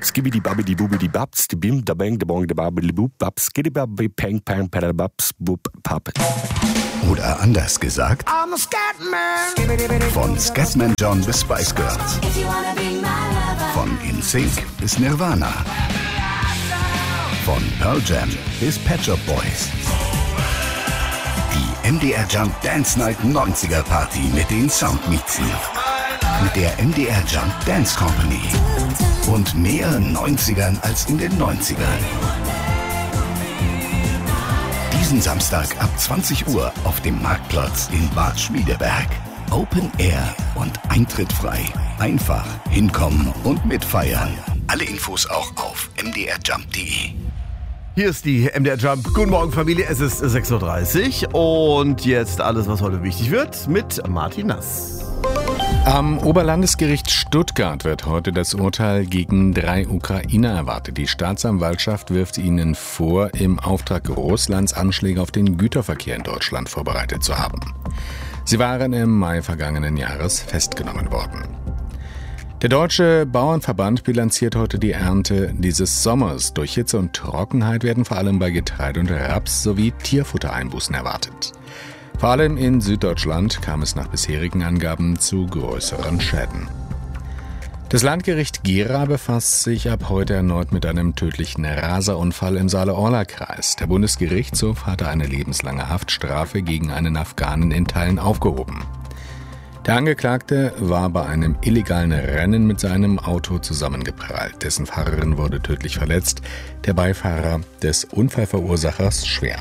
skibidi babidi bubidi babs, die bim, da bang, da bong, da babidi bub, babs, skiddy babidi pang, pang, padababs, bub, pap. Oder anders gesagt, von Scatman John bis Spice Girls, von NSYNC bis Nirvana, von Pearl Jam bis Pet Shop Boys. Die MDR Jump Dance Night 90er Party mit den Soundmixen. Mit der MDR Jump Dance Company. Und mehr 90ern als in den 90ern. Diesen Samstag ab 20 Uhr auf dem Marktplatz in Bad Schmiedeberg. Open Air und Eintritt frei. Einfach hinkommen und mitfeiern. Alle Infos auch auf mdrjump.de. Hier ist die MDR Jump. Guten Morgen, Familie. Es ist 6.30 Uhr und jetzt alles, was heute wichtig wird, mit Martin Nass. Am Oberlandesgericht Stuttgart wird heute das Urteil gegen 3 Ukrainer erwartet. Die Staatsanwaltschaft wirft ihnen vor, im Auftrag Russlands Anschläge auf den Güterverkehr in Deutschland vorbereitet zu haben. Sie waren im Mai vergangenen Jahres festgenommen worden. Der Deutsche Bauernverband bilanziert heute die Ernte dieses Sommers. Durch Hitze und Trockenheit werden vor allem bei Getreide und Raps sowie Tierfuttereinbußen erwartet. Vor allem in Süddeutschland kam es nach bisherigen Angaben zu größeren Schäden. Das Landgericht Gera befasst sich ab heute erneut mit einem tödlichen Raserunfall im Saale-Orla-Kreis. Der Bundesgerichtshof hatte eine lebenslange Haftstrafe gegen einen Afghanen in Teilen aufgehoben. Der Angeklagte war bei einem illegalen Rennen mit seinem Auto zusammengeprallt. Dessen Fahrerin wurde tödlich verletzt, der Beifahrer des Unfallverursachers schwer.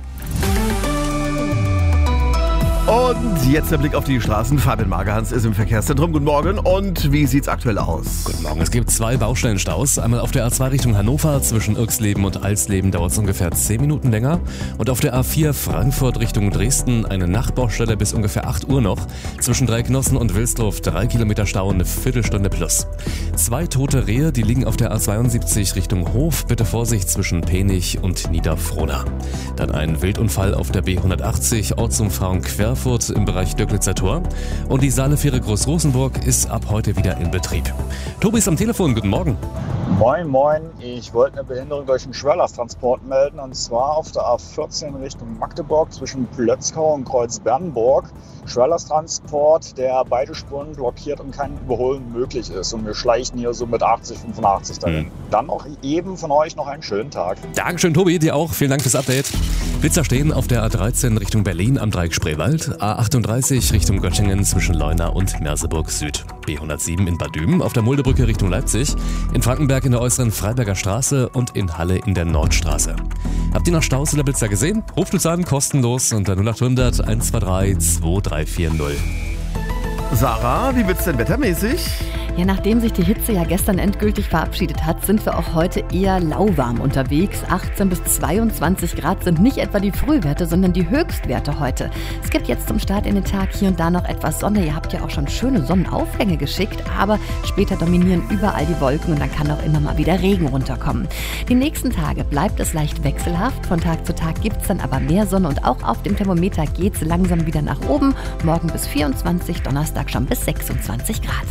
Und jetzt der Blick auf die Straßen. Fabian Magerhans ist im Verkehrszentrum. Guten Morgen. Und wie sieht's aktuell aus? Guten Morgen. Es gibt 2 Baustellenstaus. Einmal auf der A2 Richtung Hannover. Zwischen Irxleben und Alsleben dauert es ungefähr 10 Minuten länger. Und auf der A4 Frankfurt Richtung Dresden eine Nachtbaustelle bis ungefähr 8 Uhr noch. Zwischen Dreiknossen und Wilsdorf 3 Kilometer Stau, eine Viertelstunde plus. 2 tote Rehe, die liegen auf der A72 Richtung Hof. Bitte Vorsicht zwischen Penich und Niederfrohna. Dann ein Wildunfall auf der B180, Ortsumfahrung Querfurt im Bereich Döcklitzer Tor. Und die Saalefähre Großrosenburg ist ab heute wieder in Betrieb. Tobi ist am Telefon, guten Morgen. Moin, moin. Ich wollte eine Behinderung durch einen Schwerlasttransport melden, und zwar auf der A14 Richtung Magdeburg zwischen Plötzkau und Kreuzbernburg. Schwerlasttransport, der beide Spuren blockiert und kein Überholen möglich ist. Und wir schleichen hier so mit 80, 85 dahin. Dann auch eben von euch noch einen schönen Tag. Dankeschön, Tobi, dir auch. Vielen Dank fürs Update. Blitzer stehen auf der A13 Richtung Berlin am Dreieck Spreewald, A38 Richtung Göttingen zwischen Leuna und Merseburg Süd, B107 in Bad Dürben auf der Muldebrücke Richtung Leipzig, in Frankenberg in der äußeren Freiberger Straße und in Halle in der Nordstraße. Habt ihr noch Staus oder Blitzer gesehen? Ruft uns an, kostenlos unter 0800 123 2340. Sarah, wie wird's denn wettermäßig? Ja, nachdem sich die Hitze ja gestern endgültig verabschiedet hat, sind wir auch heute eher lauwarm unterwegs. 18 bis 22 Grad sind nicht etwa die Frühwerte, sondern die Höchstwerte heute. Es gibt jetzt zum Start in den Tag hier und da noch etwas Sonne. Ihr habt ja auch schon schöne Sonnenaufgänge geschickt, aber später dominieren überall die Wolken und dann kann auch immer mal wieder Regen runterkommen. Die nächsten Tage bleibt es leicht wechselhaft. Von Tag zu Tag gibt's dann aber mehr Sonne und auch auf dem Thermometer geht's langsam wieder nach oben. Morgen bis 24, Donnerstag schon bis 26 Grad.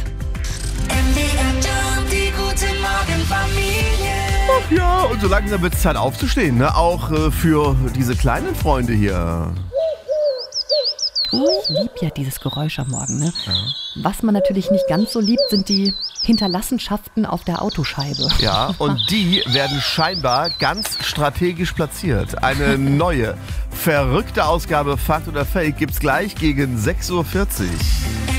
Die gute Morgenfamilie. Ach ja, und so langsam wird es Zeit aufzustehen, ne? Auch für diese kleinen Freunde hier. Ich liebe ja dieses Geräusch am Morgen, ne? Ja. Was man natürlich nicht ganz so liebt, sind die Hinterlassenschaften auf der Autoscheibe. Ja, und die werden scheinbar ganz strategisch platziert. Eine neue, verrückte Ausgabe Fakt oder Fake gibt's gleich gegen 6.40 Uhr.